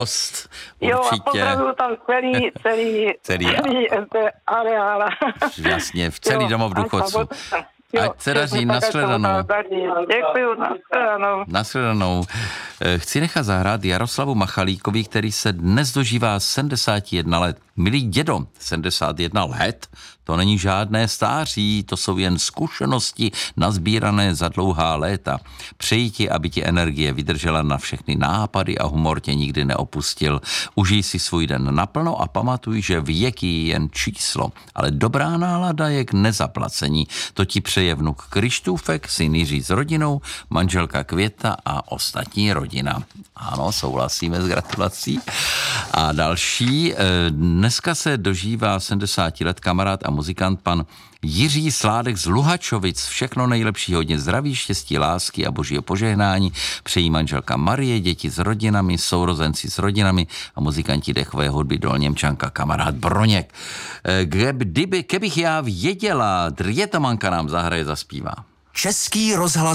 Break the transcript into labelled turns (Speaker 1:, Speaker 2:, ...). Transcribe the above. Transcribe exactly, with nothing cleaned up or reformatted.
Speaker 1: Jo, a
Speaker 2: určitě.
Speaker 1: pozdravuju tam celý, celý,
Speaker 2: Celý,
Speaker 1: celý es té areál.
Speaker 2: Jasně, v celý domov důchodců. Ať se daří, nashledanou.
Speaker 1: Děkuju, nashledanou.
Speaker 2: Nashledanou. Chci nechat zahrát Jaroslavu Machalíkovi, který se dnes dožívá sedmdesát jedna let. Milý dědo, sedmdesát jedna let, to není žádné stáří, to jsou jen zkušenosti nazbírané za dlouhá léta. Přeji ti, aby ti energie vydržela na všechny nápady a humor tě nikdy neopustil. Užij si svůj den naplno a pamatuj, že věk je jen číslo, ale dobrá nálada je k nezaplacení. To ti přeje vnuk Krištůfek, syn Jiří s rodinou, manželka Květa a ostatní rodina. Ano, souhlasíme s gratulací. A další, dneska se dožívá sedmdesáti let kamarád a muzikant pan Jiří Sládek z Luhačovic. Všechno nejlepší, hodně zdraví, štěstí, lásky a božího požehnání. Přejí manželka Marie, děti s rodinami, sourozenci s rodinami a muzikanti dechové hudby Dolněmčanka, kamarád Broněk. Kdyby, kebych já věděla, Drjetamanka nám zahraje, zaspívá.
Speaker 3: Český rozhlas